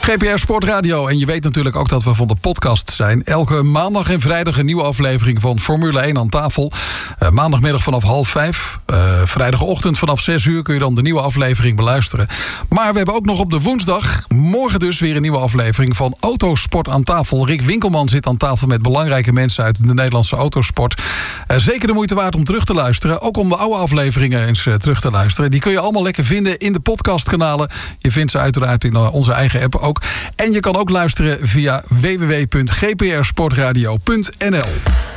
GPR Sportradio. En je weet natuurlijk ook dat we van de podcast zijn. Elke maandag en vrijdag een nieuwe aflevering van Formule 1 aan tafel. Maandagmiddag vanaf 4:30. Vrijdagochtend vanaf 6:00 kun je dan de nieuwe aflevering beluisteren. Maar we hebben ook nog op de woensdag, morgen dus weer een nieuwe aflevering van Autosport aan tafel. Rick Winkelman zit aan tafel met belangrijke mensen uit de Nederlandse autosport. Zeker de moeite waard om terug te luisteren. Ook om de oude afleveringen eens terug te luisteren. Die kun je allemaal lekker vinden in de podcastkanalen. Je vindt ze uiteraard in onze eigen app ook. En je kan ook luisteren via www.gprsportradio.nl.